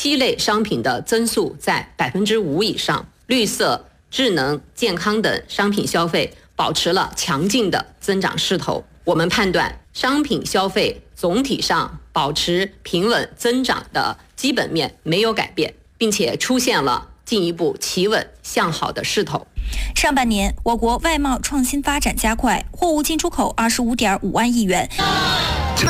7类商品的增速在5%以上，绿色、智能、健康等商品消费保持了强劲的增长势头。我们判断，商品消费总体上保持平稳增长的基本面没有改变，并且出现了进一步企稳向好的势头。 上半年，我国外贸创新发展加快，货物进出口25.5万亿元。